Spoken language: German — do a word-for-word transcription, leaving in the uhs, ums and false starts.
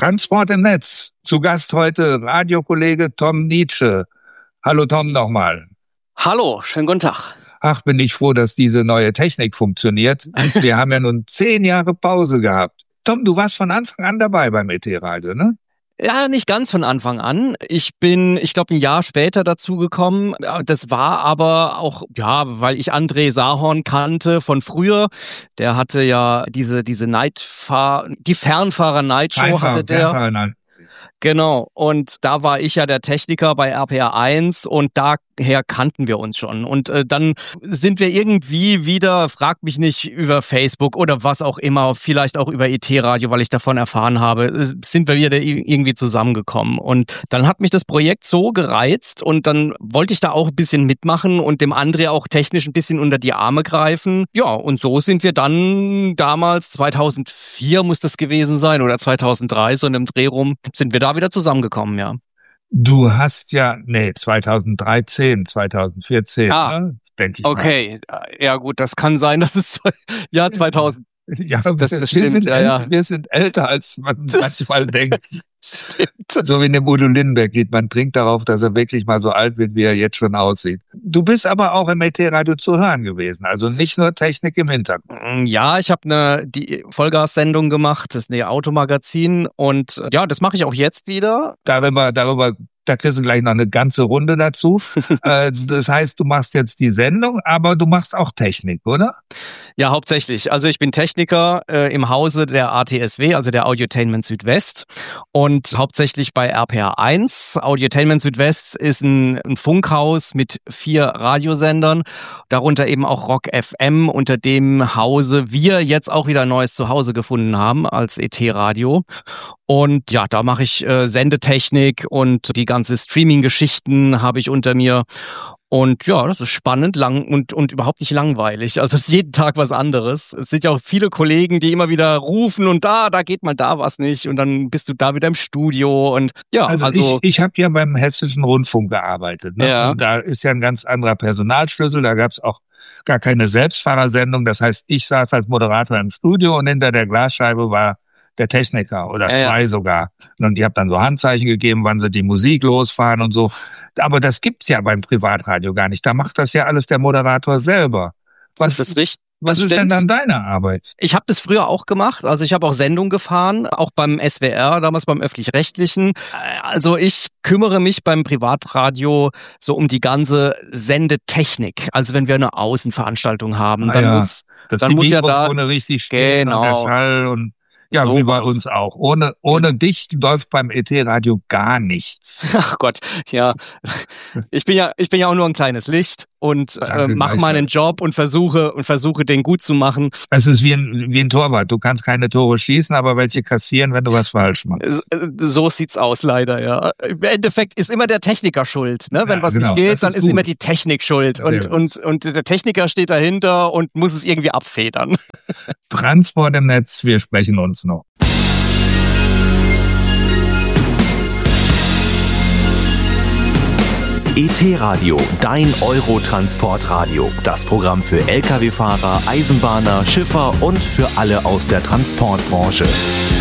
Transport im Netz. Zu Gast heute Radiokollege Tom Nietzsche. Hallo Tom nochmal. Hallo, schönen guten Tag. Ach, bin ich froh, dass diese neue Technik funktioniert. Wir haben ja nun zehn Jahre Pause gehabt. Tom, du warst von Anfang an dabei beim E T-Radio, ne? Ja, nicht ganz von Anfang an. Ich bin, ich glaube, ein Jahr später dazugekommen. Das war aber auch, ja, weil ich André Sahorn kannte von früher. Der hatte ja diese diese Nightfahr, die Fernfahrer-Nightshow hatte der. Fernfahrer, Genau, und da war ich ja der Techniker bei R P R eins und daher kannten wir uns schon. Und äh, dann sind wir irgendwie wieder, frag mich nicht, über Facebook oder was auch immer, vielleicht auch über E T-Radio, weil ich davon erfahren habe, sind wir wieder irgendwie zusammengekommen. Und dann hat mich das Projekt so gereizt und dann wollte ich da auch ein bisschen mitmachen und dem André auch technisch ein bisschen unter die Arme greifen. Ja, und so sind wir dann damals, zweitausendvier muss das gewesen sein oder zweitausenddrei, so in dem Dreh rum, sind wir da wieder zusammengekommen, ja. Du hast ja, nee, zweitausenddreizehn, zweitausendvierzehn, ah, ne? Denke ich okay, mal. Ja gut, das kann sein, dass es Jahr zweitausend. Ja, das, das wir, stimmt, sind ja, älter, ja. wir sind älter, als man manchmal denkt. Stimmt. So wie in dem Udo Lindenberg-Lied. Man trinkt darauf, dass er wirklich mal so alt wird, wie er jetzt schon aussieht. Du bist aber auch im E T-Radio zu hören gewesen. Also nicht nur Technik im Hintergrund. Ja, ich habe eine die Vollgas-Sendung gemacht. Das ist eine Automagazin. Und ja, das mache ich auch jetzt wieder. Darüber, darüber, da kriegst du gleich noch eine ganze Runde dazu. äh, das heißt, du machst jetzt die Sendung, aber du machst auch Technik, oder? Ja, hauptsächlich. Also ich bin Techniker äh, im Hause der A T S W, also der Audiotainment Südwest. Und hauptsächlich bei R P R eins. Audiotainment Südwest ist ein, ein Funkhaus mit vier Radiosendern, darunter eben auch Rock F M, unter dem Hause wir jetzt auch wieder ein neues Zuhause gefunden haben als E T-Radio. Und ja, da mache ich äh, Sendetechnik und die ganze Streaming-Geschichten habe ich unter mir. Und ja, das ist spannend lang und und überhaupt nicht langweilig. Also es ist jeden Tag was anderes. Es sind ja auch viele Kollegen, die immer wieder rufen und da, da geht mal da was nicht und dann bist du da wieder im Studio und ja. Also, also ich, ich habe ja beim Hessischen Rundfunk gearbeitet. Ne? Ja. Und da ist ja ein ganz anderer Personalschlüssel. Da gab's auch gar keine Selbstfahrersendung. Das heißt, ich saß als Moderator im Studio und hinter der Glasscheibe war der Techniker oder ja, zwei ja. sogar. Und die haben dann so Handzeichen gegeben, wann sie die Musik losfahren und so. Aber das gibt's ja beim Privatradio gar nicht. Da macht das ja alles der Moderator selber. Was, das richtig. was ist denn dann deine Arbeit? Ich habe das früher auch gemacht. Also ich habe auch Sendungen gefahren, auch beim S W R, damals beim Öffentlich-Rechtlichen. Also ich kümmere mich beim Privatradio so um die ganze Sendetechnik. Also wenn wir eine Außenveranstaltung haben, Ah, dann ja. muss, Dass dann die muss ja da Mikrofone richtig stehen genau. und der Schall und ja, So wie bei was. uns auch. Ohne, ohne dich läuft beim E T-Radio gar nichts. Ach Gott, ja. Ich bin ja, ich bin ja auch nur ein kleines Licht und äh, mache meinen Job und versuche und versuche den gut zu machen. Es ist wie ein, wie ein Torwart. Du kannst keine Tore schießen, aber welche kassieren, wenn du was falsch machst. So sieht's aus, leider, ja. Im Endeffekt ist immer der Techniker schuld, ne? Wenn Ja, was genau. nicht geht, Das dann ist ist gut. immer die Technik schuld und Sehr und und der Techniker steht dahinter und muss es irgendwie abfedern. Transport im Netz, wir sprechen uns noch. E T-Radio, dein Eurotransportradio. Das Programm für L K W-Fahrer, Eisenbahner, Schiffer und für alle aus der Transportbranche.